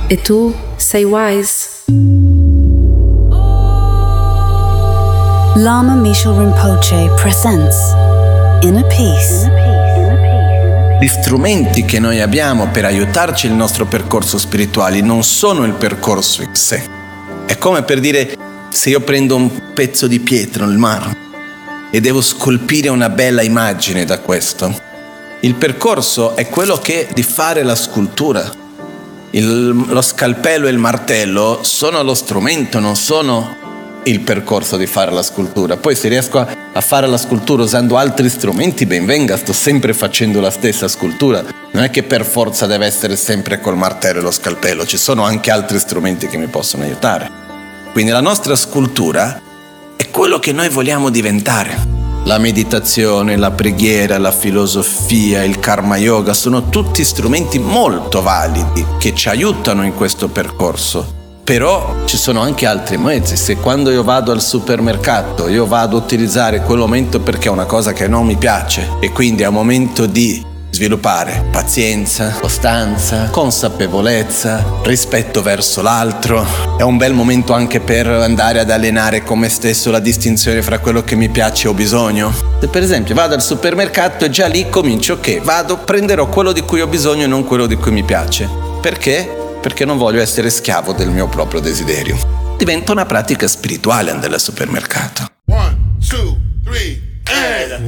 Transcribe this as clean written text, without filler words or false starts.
E tu sei wise? Lama Mishal Rinpoche presents Inner Peace. Gli strumenti che noi abbiamo per aiutarci nel nostro percorso spirituale non sono il percorso in sé. È come per dire, se io prendo un pezzo di pietra nel marmo e devo scolpire una bella immagine da questo, il percorso è quello di fare la scultura. Lo scalpello e il martello sono lo strumento, non sono il percorso di fare la scultura. Poi se riesco a fare la scultura usando altri strumenti, ben venga, sto sempre facendo la stessa scultura. Non è che per forza deve essere sempre col martello e lo scalpello, ci sono anche altri strumenti che mi possono aiutare. Quindi la nostra scultura è quello che noi vogliamo diventare. La meditazione, la preghiera, la filosofia, il karma yoga sono tutti strumenti molto validi che ci aiutano in questo percorso. Però ci sono anche altri mezzi. Se quando io vado al supermercato io vado a utilizzare quel momento perché è una cosa che non mi piace e quindi è un momento di sviluppare pazienza, costanza, consapevolezza, rispetto verso l'altro, è un bel momento anche per andare ad allenare con me stesso la distinzione fra quello che mi piace e ho bisogno. Se per esempio vado al supermercato e già lì comincio che prenderò quello di cui ho bisogno e non quello di cui mi piace. Perché? Perché non voglio essere schiavo del mio proprio desiderio. Diventa una pratica spirituale andare al supermercato. 1, 2, 3, and